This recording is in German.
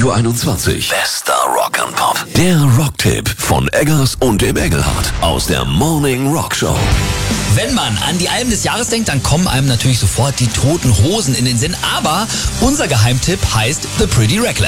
Radio 21. Bester Rock and Pop. Der Rocktipp von Eggers und dem Engelhardt aus der Morning Rock Show. Wenn man an die Alben des Jahres denkt, dann kommen einem natürlich sofort die Toten Hosen in den Sinn. Aber unser Geheimtipp heißt The Pretty Reckless.